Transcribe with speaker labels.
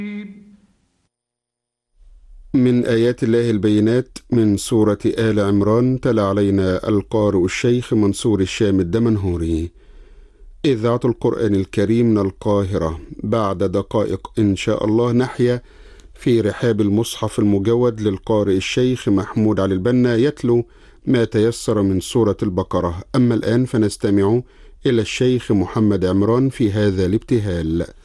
Speaker 1: من آيات الله البينات من سورة آل عمران. تلا علينا القارئ الشيخ منصور الشام الدمنهوري. إذاعة القرآن الكريم من القاهرة. بعد دقائق إن شاء الله نحيا في رحاب المصحف المجود للقارئ الشيخ محمود علي البنا يتلو ما تيسر من سورة البقرة. أما الآن فنستمع إلى الشيخ محمد عمران في هذا الابتهال.